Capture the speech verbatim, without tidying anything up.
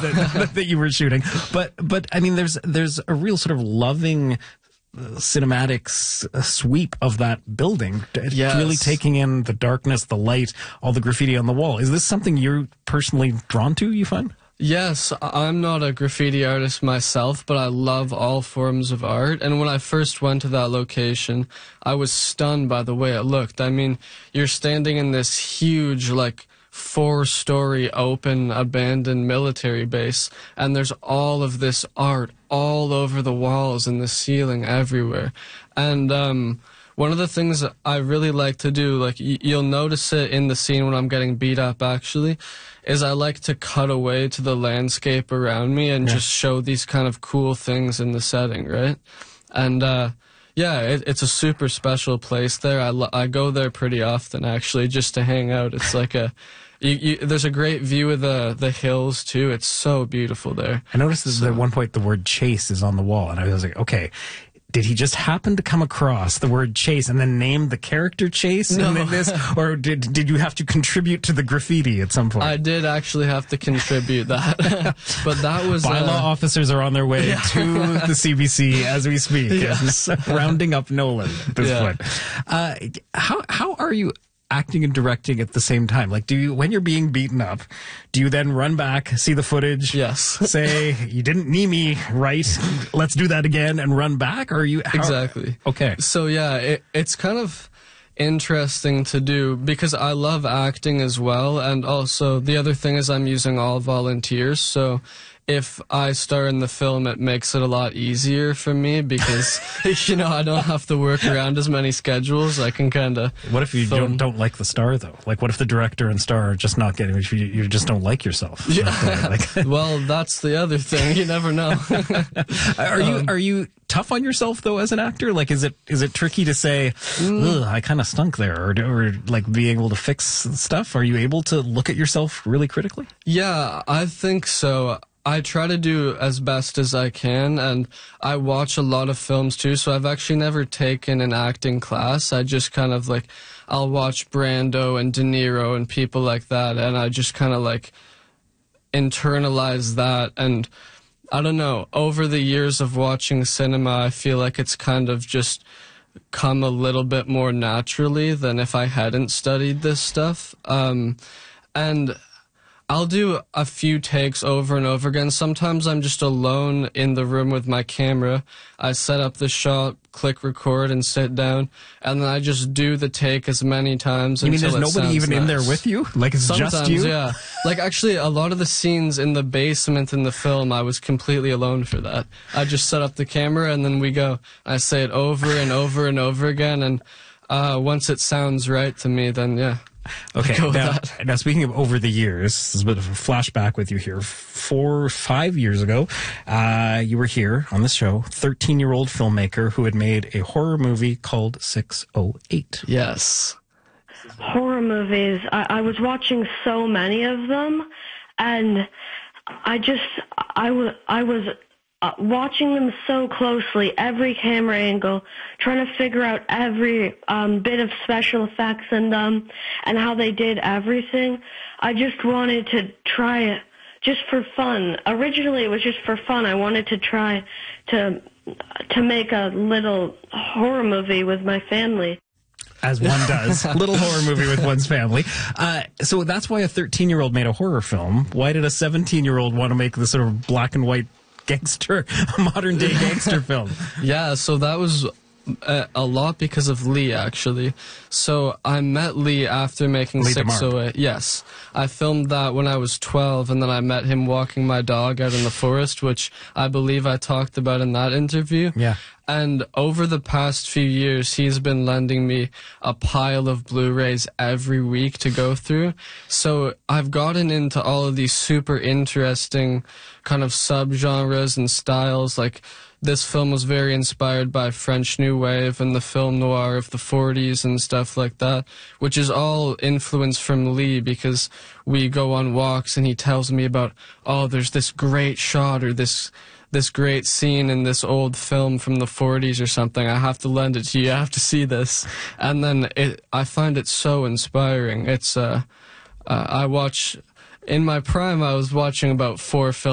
that, that you were shooting. But but I mean, there's there's a real sort of loving cinematic s- sweep of that building, Yes. really taking in the darkness, the light, all the graffiti on the wall. Is this something you're personally drawn to, you find? Yes, I'm not a graffiti artist myself, but I love all forms of art. And when I first went to that location, I was stunned by the way it looked. I mean, you're standing in this huge, like, four-story open abandoned military base, and there's all of this art all over the walls and the ceiling everywhere. And um one of the things that I really like to do, like y- you'll notice it in the scene when I'm getting beat up actually, is I like to cut away to the landscape around me and Yeah. just show these kind of cool things in the setting, right? And uh yeah, it, it's a super special place there. I, lo- I go there pretty often, actually, just to hang out. It's like a, you, you, there's a great view of the, the hills, too. It's so beautiful there. I noticed that at one point the word chase is on the wall, and I was like, okay, did he just happen to come across the word chase and then name the character Chase No. in this? Or did did you have to contribute to the graffiti at some point? I did actually have to contribute that. But that was... Bylaw uh, officers are on their way to the C B C as we speak, Yes. rounding up Nolan at this Yeah. point. Uh, how how are you acting and directing at the same time? Like, do you, when you're being beaten up, do you then run back, see the footage, Yes. say, you didn't knee me right, let's do that again, and run back? Or are you... How, Exactly. Okay. So yeah, it, it's kind of interesting to do because I love acting as well, and also the other thing is I'm using all volunteers, so if I star in the film, it makes it a lot easier for me because, you know, I don't have to work around as many schedules. I can kind of... What if you don't, don't like the star, though? Like, what if the director and star are just not getting, you, you just don't like yourself? Yeah. Like, Well, that's the other thing. You never know. are you Um, are you tough on yourself though as an actor? Like, is it is it tricky to say, Ugh, I kind of stunk there, or, or like being able to fix stuff? Are you able to look at yourself really critically? Yeah, I think so. I try to do as best as I can, and I watch a lot of films too, so I've actually never taken an acting class. I just kind of like, I'll watch Brando and De Niro and people like that, and I just kind of like internalize that. And I don't know, over the years of watching cinema, I feel like it's kind of just come a little bit more naturally than if I hadn't studied this stuff. Um, and I'll do a few takes over and over again. Sometimes I'm just alone in the room with my camera. I set up the shot, click record, and sit down, and then I just do the take as many times You mean until there's it nobody sounds even in there nice. with you? Like, it's Sometimes, just you? yeah. Like, actually, a lot of the scenes in the basement in the film, I was completely alone for that. I just set up the camera, and then we go. I say it over and over and over again, and uh, once it sounds right to me, then, yeah. Okay, Go with now, that. now speaking of over the years, this is a bit of a flashback with you here. Four, five years ago, uh, you were here on this show, thirteen-year-old filmmaker who had made a horror movie called six oh eight. Yes. Horror movies. I, I was watching so many of them, and I just, I was, I was uh, watching them so closely, every camera angle, trying to figure out every um, bit of special effects in them and how they did everything. I just wanted to try it just for fun. Originally, it was just for fun. I wanted to try to to make a little horror movie with my family. As one does. Little horror movie with one's family. Uh, so that's why a thirteen-year-old made a horror film. Why did a seventeen-year-old want to make this sort of black and white gangster, modern-day gangster film? Yeah, so that was a, a lot because of Lee, actually. So I met Lee after making Lee six oh eight. Yes. I filmed that when I was twelve, and then I met him walking my dog out in the forest, which I believe I talked about in that interview. Yeah. And over the past few years, he's been lending me a pile of Blu-rays every week to go through. So I've gotten into all of these super interesting kind of subgenres and styles. Like, this film was very inspired by French New Wave and the film noir of the forties and stuff like that, which is all influenced from Lee because we go on walks and he tells me about, oh, there's this great shot or this this great scene in this old film from the forties or something. I have to lend it to you. I have to see this. And then it, I find it so inspiring. It's, uh, uh, I watch, in my prime, I was watching about four films